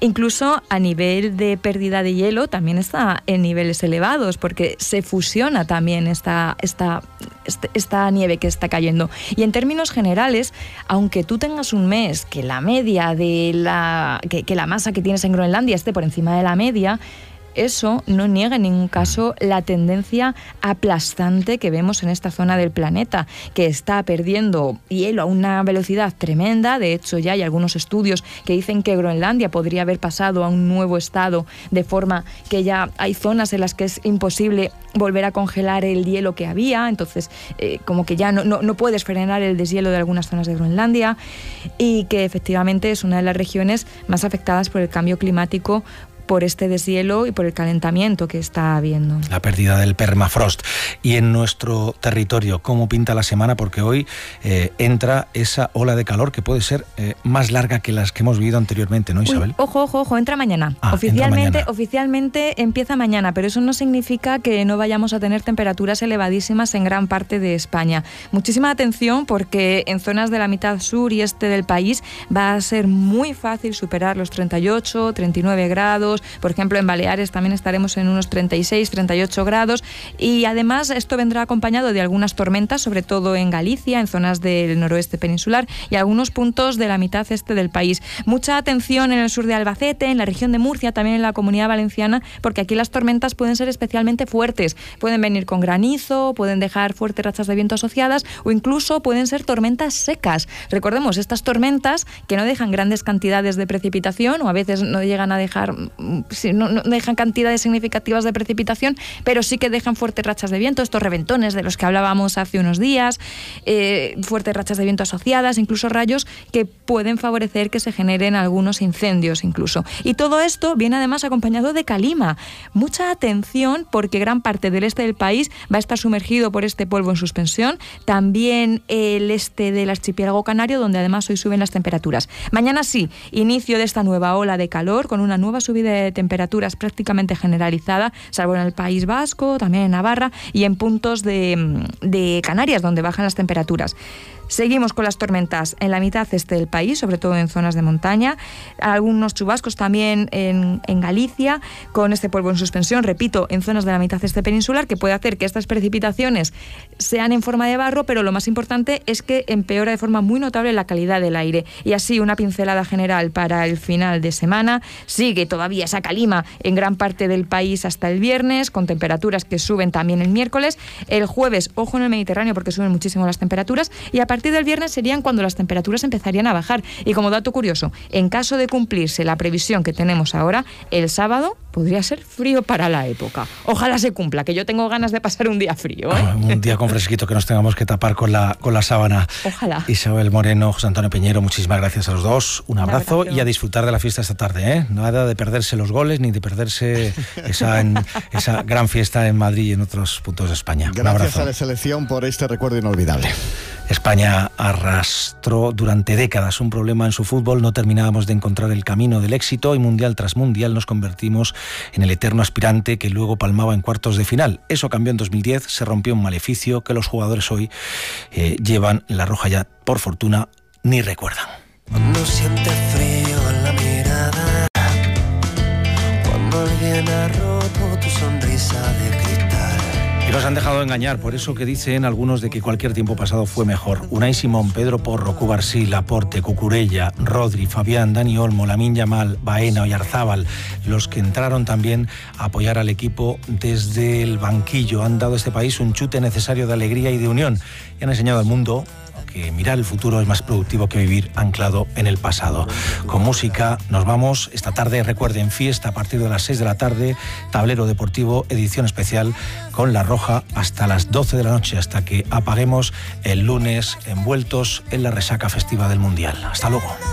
Incluso a nivel de pérdida de hielo también está en niveles elevados, porque se fusiona también esta nieve que está cayendo. Y en términos generales, aunque tú tengas un mes que la media de que la masa que tienes en Groenlandia esté por encima de la media, eso no niega en ningún caso la tendencia aplastante que vemos en esta zona del planeta, que está perdiendo hielo a una velocidad tremenda. De hecho, ya hay algunos estudios que dicen que Groenlandia podría haber pasado a un nuevo estado, de forma que ya hay zonas en las que es imposible volver a congelar el hielo que había. Entonces, como que ya no puedes frenar el deshielo de algunas zonas de Groenlandia, y que efectivamente es una de las regiones más afectadas por el cambio climático, por este deshielo y por el calentamiento que está habiendo. La pérdida del permafrost. Y en nuestro territorio, ¿cómo pinta la semana? Porque hoy entra esa ola de calor que puede ser más larga que las que hemos vivido anteriormente, ¿no, Isabel? Ojo, entra mañana. Oficialmente empieza mañana, pero eso no significa que no vayamos a tener temperaturas elevadísimas en gran parte de España. Muchísima atención, porque en zonas de la mitad sur y este del país va a ser muy fácil superar los 38, 39 grados. Por ejemplo, en Baleares también estaremos en unos 36, 38 grados, y además esto vendrá acompañado de algunas tormentas, sobre todo en Galicia, en zonas del noroeste peninsular y algunos puntos de la mitad este del país. Mucha atención en el sur de Albacete, en la región de Murcia, también en la Comunidad Valenciana, porque aquí las tormentas pueden ser especialmente fuertes. Pueden venir con granizo, pueden dejar fuertes rachas de viento asociadas, o incluso pueden ser tormentas secas. Recordemos, estas tormentas que no dejan grandes cantidades de precipitación, o a veces no llegan a dejar, no dejan cantidades significativas de precipitación, pero sí que dejan fuertes rachas de viento, estos reventones de los que hablábamos hace unos días, fuertes rachas de viento asociadas, incluso rayos que pueden favorecer que se generen algunos incendios incluso. Y todo esto viene además acompañado de calima. Mucha atención, porque gran parte del este del país va a estar sumergido por este polvo en suspensión, también el este del archipiélago canario, donde además hoy suben las temperaturas. Mañana sí, inicio de esta nueva ola de calor, con una nueva subida de temperaturas prácticamente generalizada, salvo en el País Vasco, también en Navarra y en puntos de Canarias, donde bajan las temperaturas. Seguimos con las tormentas en la mitad este del país, sobre todo en zonas de montaña, algunos chubascos también en Galicia, con este polvo en suspensión, repito, en zonas de la mitad este peninsular, que puede hacer que estas precipitaciones sean en forma de barro, pero lo más importante es que empeora de forma muy notable la calidad del aire. Y así, una pincelada general para el final de semana. Sigue todavía esa calima en gran parte del país hasta el viernes, con temperaturas que suben también el miércoles. El jueves, ojo en el Mediterráneo, porque suben muchísimo las temperaturas, y a partir del viernes serían cuando las temperaturas empezarían a bajar. Y como dato curioso, en caso de cumplirse la previsión que tenemos ahora, el sábado podría ser frío para la época. Ojalá se cumpla, que yo tengo ganas de pasar un día frío, ¿eh? Un día con fresquito, que nos tengamos que tapar con la sábana. Ojalá. Isabel Moreno, José Antonio Peñero, muchísimas gracias a los dos. Un abrazo y a disfrutar de la fiesta esta tarde, ¿eh? Nada de perderse los goles ni de perderse esa gran fiesta en Madrid y en otros puntos de España. Gracias a la selección por este recuerdo inolvidable. España arrastró durante décadas un problema en su fútbol, no terminábamos de encontrar el camino del éxito y mundial tras mundial nos convertimos en el eterno aspirante que luego palmaba en cuartos de final. Eso cambió en 2010, se rompió un maleficio que los jugadores hoy llevan la roja ya, por fortuna, ni recuerdan. Cuando siente frío en la mirada, cuando alguien ha roto tu sonrisa de cristal. Y nos han dejado engañar, por eso que dicen algunos de que cualquier tiempo pasado fue mejor. Unai Simón, Pedro Porro, Cubarsí, Laporte, Cucurella, Rodri, Fabián, Dani Olmo, Lamine Yamal, Baena, Oyarzábal, los que entraron también a apoyar al equipo desde el banquillo, han dado a este país un chute necesario de alegría y de unión y han enseñado al mundo que mirar el futuro es más productivo que vivir anclado en el pasado. Con música nos vamos esta tarde. Recuerden, fiesta a partir de las 6 de la tarde, Tablero Deportivo, edición especial con La Roja hasta las 12 de la noche, hasta que apaguemos el lunes, envueltos en la resaca festiva del Mundial. Hasta luego.